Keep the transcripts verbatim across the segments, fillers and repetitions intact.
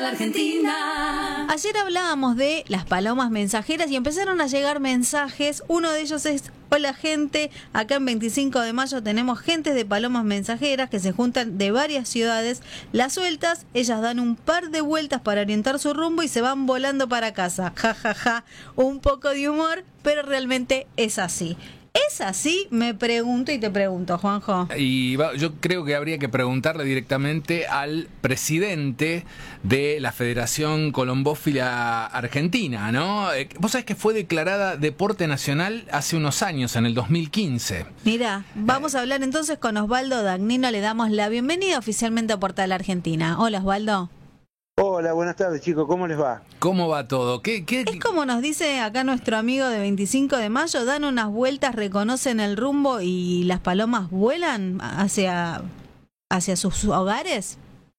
Argentina. Ayer hablábamos de las palomas mensajeras y empezaron a llegar mensajes. Uno de ellos es: hola gente, acá en veinticinco de mayo tenemos gentes de palomas mensajeras que se juntan de varias ciudades. Las sueltas, ellas dan un par de vueltas para orientar su rumbo y se van volando para casa. Ja, ja, ja. Un poco de humor, pero realmente es así. ¿Es así? Me pregunto y te pregunto, Juanjo. Y va, yo creo que habría que preguntarle directamente al presidente de la Federación Colombófila Argentina, ¿no? Eh, vos sabés que fue declarada deporte nacional hace unos años, en el dos mil quince. Mira, vamos a hablar entonces con Osvaldo Dagnino. Le damos la bienvenida oficialmente a Portal Argentina. Hola, Osvaldo. Hola, buenas tardes, chicos, ¿cómo les va? ¿Cómo va todo? ¿Qué, qué... Es como nos dice acá nuestro amigo de veinticinco de mayo, dan unas vueltas, reconocen el rumbo y las palomas vuelan hacia, hacia sus hogares.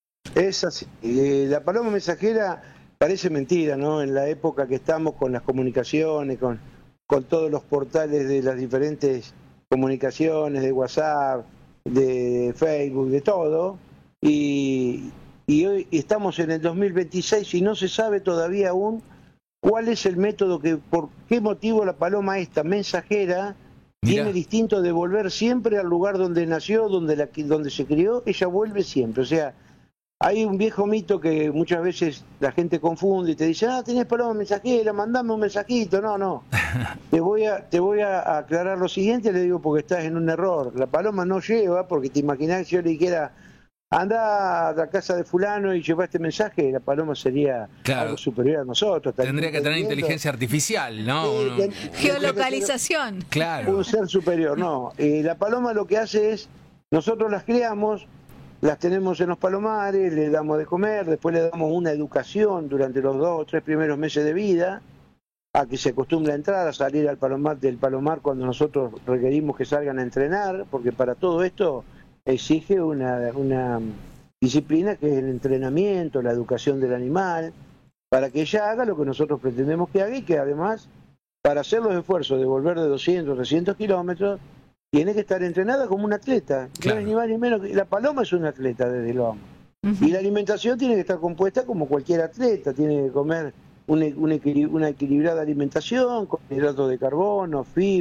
Es así. Eh, la paloma mensajera parece mentira, ¿no? En la época que estamos con las comunicaciones, con, con todos los portales de las diferentes comunicaciones, de WhatsApp, de Facebook, de todo, y... Y hoy estamos en el dos mil veintiséis y no se sabe todavía aún cuál es el método, que por qué motivo la paloma esta mensajera Mirá. tiene distinto de volver siempre al lugar donde nació, donde, la, donde se crió, ella vuelve siempre. O sea, hay un viejo mito que muchas veces la gente confunde y te dice: ah, tenés paloma mensajera, mandame un mensajito. No, no. te voy a te voy a aclarar lo siguiente, le digo, porque estás en un error. La paloma no lleva, porque te imaginás que yo le dijera: anda a la casa de fulano y lleva este mensaje, la paloma sería claro. algo superior a nosotros. Tendría que tener inteligencia artificial, ¿no? Sí, ten, Geolocalización. Ser, claro. Un ser superior, no. Eh, la paloma lo que hace es, nosotros las criamos, las tenemos en los palomares, le damos de comer, después le damos una educación durante los dos o tres primeros meses de vida, a que se acostumbre a entrar, a salir al palomar, del palomar cuando nosotros requerimos que salgan a entrenar, porque para todo esto exige una, una disciplina que es el entrenamiento, la educación del animal, para que ella haga lo que nosotros pretendemos que haga, y que además, para hacer los esfuerzos de volver de doscientos, trescientos kilómetros, tiene que estar entrenada como un atleta. Claro. No es ni más ni menos que, la paloma es un atleta desde el vamos. Uh-huh. Y la alimentación tiene que estar compuesta como cualquier atleta, tiene que comer una, una, una equilibrada alimentación, con hidratos de carbono, fibra.